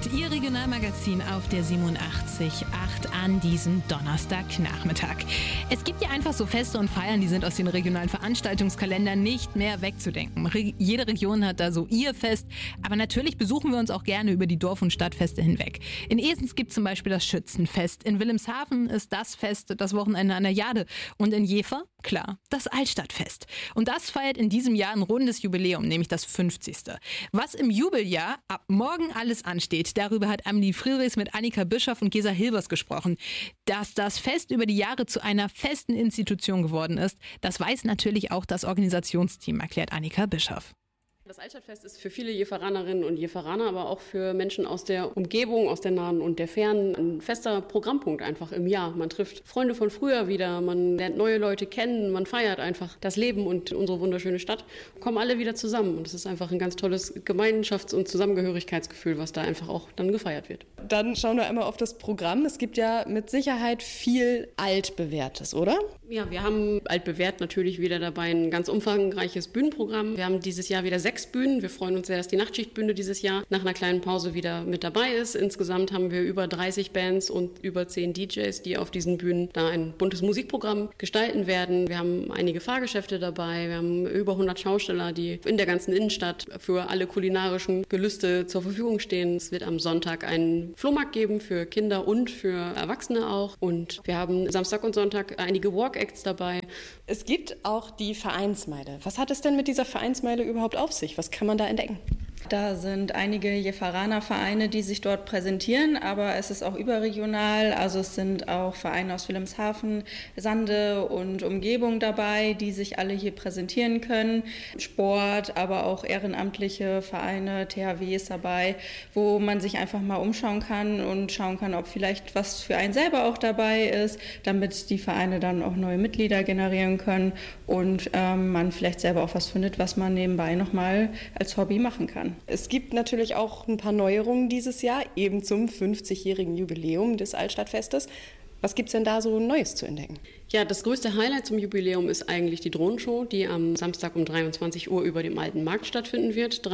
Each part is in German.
Nacht, Ihr Regionalmagazin auf der 87.8 an diesem Donnerstagnachmittag. Es gibt ja einfach so Feste und Feiern, die sind aus den regionalen Veranstaltungskalendern nicht mehr wegzudenken. Jede Region hat da so ihr Fest, aber natürlich besuchen wir uns auch gerne über die Dorf- und Stadtfeste hinweg. In Esens gibt es zum Beispiel das Schützenfest, in Wilhelmshaven ist das Fest das Wochenende an der Jade und in Jever, klar, das Altstadtfest. Und das feiert in diesem Jahr ein rundes Jubiläum, nämlich das 50. Was im Jubeljahr ab morgen alles ansteht, darüber hat Amelie Friedrichs mit Annika Bischoff und Gesa Hilbers gesprochen. Dass das Fest über die Jahre zu einer festen Institution geworden ist, das weiß natürlich auch das Organisationsteam, erklärt Annika Bischoff. Das Altstadtfest ist für viele Jeveranerinnen und Jeveraner, aber auch für Menschen aus der Umgebung, aus der Nahen und der Fernen ein fester Programmpunkt einfach im Jahr. Man trifft Freunde von früher wieder, man lernt neue Leute kennen, man feiert einfach das Leben und unsere wunderschöne Stadt. Kommen alle wieder zusammen und es ist einfach ein ganz tolles Gemeinschafts- und Zusammengehörigkeitsgefühl, was da einfach auch dann gefeiert wird. Dann schauen wir einmal auf das Programm. Es gibt ja mit Sicherheit viel Altbewährtes, oder? Ja, wir haben altbewährt natürlich wieder dabei ein ganz umfangreiches Bühnenprogramm. Wir haben dieses Jahr wieder 6 Bühnen. Wir freuen uns sehr, dass die Nachtschichtbühne dieses Jahr nach einer kleinen Pause wieder mit dabei ist. Insgesamt haben wir über 30 Bands und über 10 DJs, die auf diesen Bühnen da ein buntes Musikprogramm gestalten werden. Wir haben einige Fahrgeschäfte dabei. Wir haben über 100 Schausteller, die in der ganzen Innenstadt für alle kulinarischen Gelüste zur Verfügung stehen. Es wird am Sonntag einen Flohmarkt geben für Kinder und für Erwachsene auch. Und wir haben Samstag und Sonntag einige Walk-Acts dabei. Es gibt auch die Vereinsmeile. Was hat es denn mit dieser Vereinsmeile überhaupt auf sich? Was kann man da entdecken? Da sind einige Jeveraner-Vereine, die sich dort präsentieren, aber es ist auch überregional. Also es sind auch Vereine aus Wilhelmshaven, Sande und Umgebung dabei, die sich alle hier präsentieren können. Sport, aber auch ehrenamtliche Vereine, THW ist dabei, wo man sich einfach mal umschauen kann und schauen kann, ob vielleicht was für einen selber auch dabei ist, damit die Vereine dann auch neue Mitglieder generieren können und man vielleicht selber auch was findet, was man nebenbei nochmal als Hobby machen kann. Es gibt natürlich auch ein paar Neuerungen dieses Jahr, eben zum 50-jährigen Jubiläum des Altstadtfestes. Was gibt es denn da so Neues zu entdecken? Ja, das größte Highlight zum Jubiläum ist eigentlich die Drohnenshow, die am Samstag um 23 Uhr über dem Alten Markt stattfinden wird.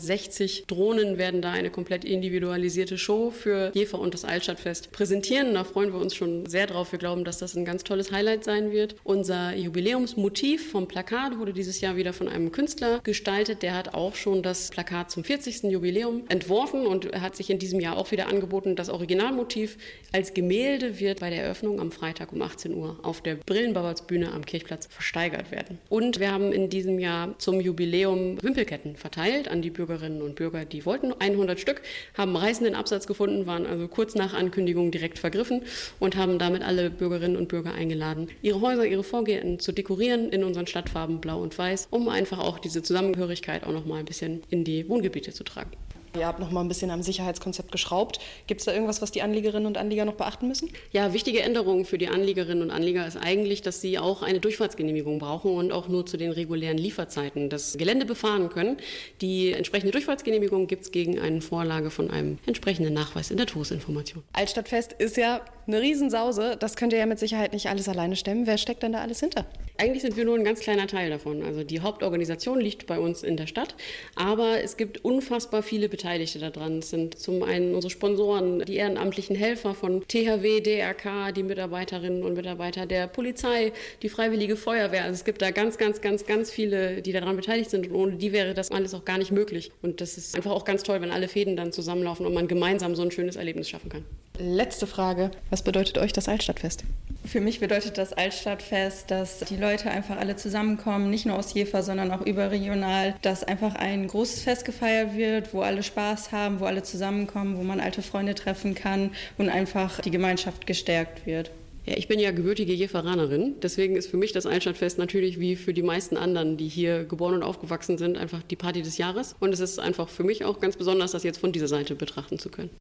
360 Drohnen werden da eine komplett individualisierte Show für Jever und das Altstadtfest präsentieren. Da freuen wir uns schon sehr drauf. Wir glauben, dass das ein ganz tolles Highlight sein wird. Unser Jubiläumsmotiv vom Plakat wurde dieses Jahr wieder von einem Künstler gestaltet. Der hat auch schon das Plakat zum 40. Jubiläum entworfen und hat sich in diesem Jahr auch wieder angeboten. Das Originalmotiv als Gemälde wird bei der Eröffnung am Freitag um 18 Uhr auf der Brillenbauersbühne am Kirchplatz versteigert werden. Und wir haben in diesem Jahr zum Jubiläum Wimpelketten verteilt an die Bürgerinnen und Bürger, die wollten. 100 Stück, haben reißenden Absatz gefunden, waren also kurz nach Ankündigung direkt vergriffen und haben damit alle Bürgerinnen und Bürger eingeladen, ihre Häuser, ihre Vorgärten zu dekorieren in unseren Stadtfarben Blau und Weiß, um einfach auch diese Zusammengehörigkeit auch noch mal ein bisschen in die Wohngebiete zu tragen. Ihr habt noch mal ein bisschen am Sicherheitskonzept geschraubt. Gibt es da irgendwas, was die Anliegerinnen und Anlieger noch beachten müssen? Ja, wichtige Änderungen für die Anliegerinnen und Anlieger ist eigentlich, dass sie auch eine Durchfahrtsgenehmigung brauchen und auch nur zu den regulären Lieferzeiten das Gelände befahren können. Die entsprechende Durchfahrtsgenehmigung gibt es gegen eine Vorlage von einem entsprechenden Nachweis in der Todesinformation. Altstadtfest ist ja eine Riesensause. Das könnt ihr ja mit Sicherheit nicht alles alleine stemmen. Wer steckt denn da alles hinter? Eigentlich sind wir nur ein ganz kleiner Teil davon. Also die Hauptorganisation liegt bei uns in der Stadt, aber es gibt unfassbar viele Beteiligte daran. Es sind zum einen unsere Sponsoren, die ehrenamtlichen Helfer von THW, DRK, die Mitarbeiterinnen und Mitarbeiter der Polizei, die Freiwillige Feuerwehr. Also es gibt da ganz viele, die daran beteiligt sind und ohne die wäre das alles auch gar nicht möglich. Und das ist einfach auch ganz toll, wenn alle Fäden dann zusammenlaufen und man gemeinsam so ein schönes Erlebnis schaffen kann. Letzte Frage. Was bedeutet euch das Altstadtfest? Für mich bedeutet das Altstadtfest, dass die Leute einfach alle zusammenkommen, nicht nur aus Jever, sondern auch überregional, dass einfach ein großes Fest gefeiert wird, wo alle Spaß haben, wo alle zusammenkommen, wo man alte Freunde treffen kann und einfach die Gemeinschaft gestärkt wird. Ja, ich bin ja gebürtige Jeveranerin, deswegen ist für mich das Altstadtfest natürlich wie für die meisten anderen, die hier geboren und aufgewachsen sind, einfach die Party des Jahres. Und es ist einfach für mich auch ganz besonders, das jetzt von dieser Seite betrachten zu können.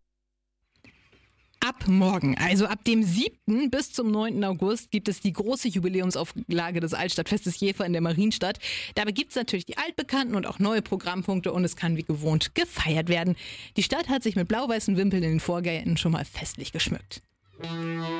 Ab morgen, also ab dem 7. bis zum 9. August, gibt es die große Jubiläumsauflage des Altstadtfestes Jever in der Marienstadt. Dabei gibt es natürlich die altbekannten und auch neue Programmpunkte und es kann wie gewohnt gefeiert werden. Die Stadt hat sich mit blau-weißen Wimpeln in den Vorgärten schon mal festlich geschmückt.